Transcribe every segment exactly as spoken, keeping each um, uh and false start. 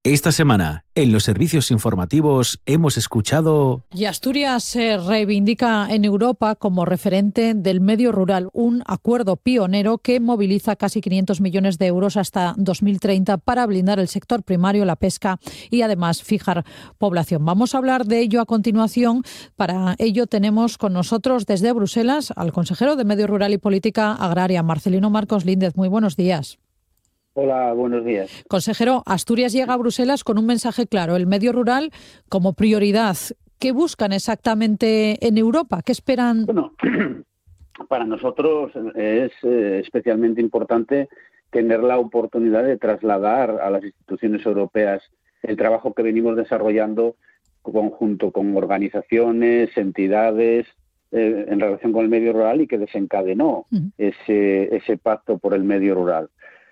Esta semana, en los servicios informativos, hemos escuchado... Y Asturias se reivindica en Europa como referente del medio rural, un acuerdo pionero que moviliza casi quinientos millones de euros hasta dos mil treinta para blindar el sector primario, la pesca y además fijar población. Vamos a hablar de ello a continuación. Para ello tenemos con nosotros desde Bruselas al consejero de Medio Rural y Política Agraria, Marcelino Marcos Líndez. Muy buenos días. Hola, buenos días. Consejero, Asturias llega a Bruselas con un mensaje claro, el medio rural como prioridad. ¿Qué buscan exactamente en Europa? ¿Qué esperan? Bueno, para nosotros es eh, especialmente importante tener la oportunidad de trasladar a las instituciones europeas el trabajo que venimos desarrollando conjunto con organizaciones, entidades, eh, en relación con el medio rural y que desencadenó uh-huh. ese, ese pacto por el medio rural.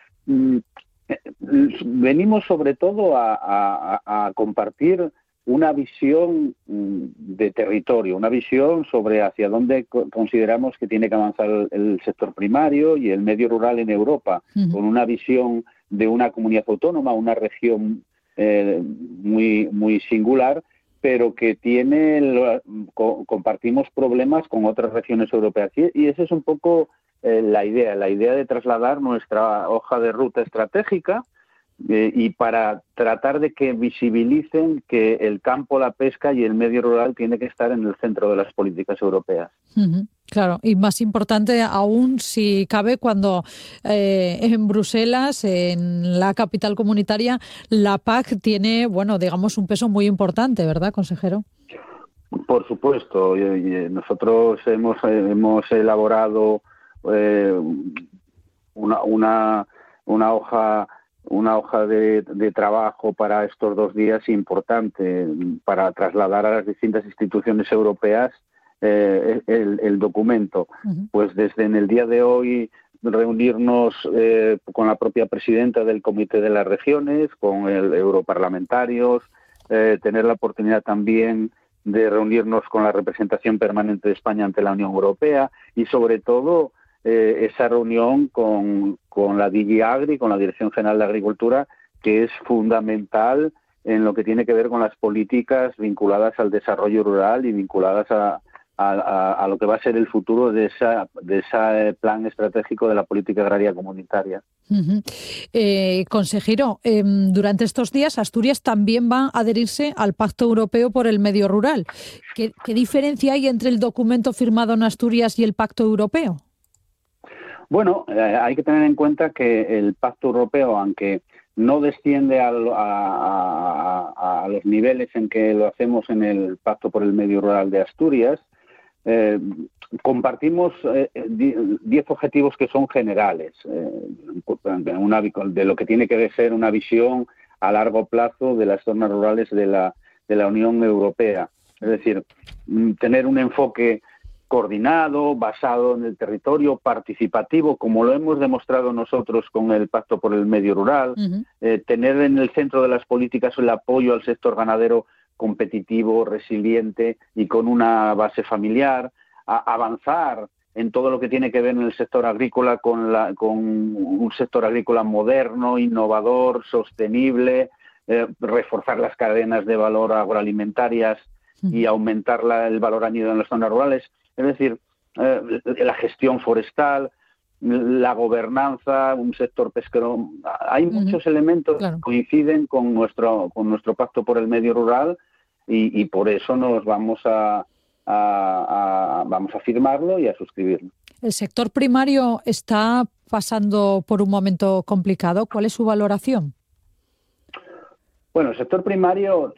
Venimos sobre todo a, a, a compartir una visión de territorio, una visión sobre hacia dónde consideramos que tiene que avanzar el, el sector primario y el medio rural en Europa, uh-huh. con una visión de una comunidad autónoma, una región eh, muy, muy singular, pero que tiene lo, co, compartimos problemas con otras regiones europeas. Y, y ese es un poco eh, la idea, la idea de trasladar nuestra hoja de ruta estratégica eh, y para tratar de que visibilicen que el campo, la pesca y el medio rural tiene que estar en el centro de las políticas europeas. Uh-huh. Claro, y más importante aún si cabe cuando eh, en Bruselas, en la capital comunitaria, la P A C tiene, bueno, digamos, un peso muy importante, ¿verdad, consejero? Por supuesto. Nosotros hemos, hemos elaborado eh, una, una, una hoja, una hoja de, de trabajo para estos dos días importante para trasladar a las distintas instituciones europeas Eh, el, el documento. Uh-huh. Pues desde en el día de hoy reunirnos eh, con la propia presidenta del Comité de las Regiones, con el europarlamentarios, eh, tener la oportunidad también de reunirnos con la representación permanente de España ante la Unión Europea y sobre todo eh, esa reunión con, con la D G Agri, con la Dirección General de Agricultura, que es fundamental en lo que tiene que ver con las políticas vinculadas al desarrollo rural y vinculadas a A, a, a lo que va a ser el futuro de esa de ese plan estratégico de la política agraria comunitaria. Uh-huh. Eh, consejero, eh, durante estos días Asturias también va a adherirse al Pacto Europeo por el Medio Rural. ¿Qué, qué diferencia hay entre el documento firmado en Asturias y el Pacto Europeo? Bueno, eh, hay que tener en cuenta que el Pacto Europeo, aunque no desciende a, a, a, a los niveles en que lo hacemos en el Pacto por el Medio Rural de Asturias, Eh, compartimos eh, diez objetivos que son generales, eh, una, de lo que tiene que ser una visión a largo plazo de las zonas rurales de la, de la Unión Europea. Es decir, tener un enfoque coordinado, basado en el territorio, participativo, como lo hemos demostrado nosotros con el Pacto por el Medio Rural, uh-huh. eh, tener en el centro de las políticas el apoyo al sector ganadero competitivo, resiliente y con una base familiar, a avanzar en todo lo que tiene que ver en el sector agrícola con, la, con un sector agrícola moderno, innovador, sostenible, eh, reforzar las cadenas de valor agroalimentarias y aumentar la, el valor añadido en las zonas rurales, es decir, eh, la gestión forestal, la gobernanza, un sector pesquero. Hay uh-huh. muchos elementos claro. que coinciden con nuestro con nuestro pacto por el medio rural y, y por eso nos vamos a, a, a vamos a firmarlo y a suscribirlo. El sector primario está pasando por un momento complicado. ¿Cuál es su valoración? Bueno, el sector primario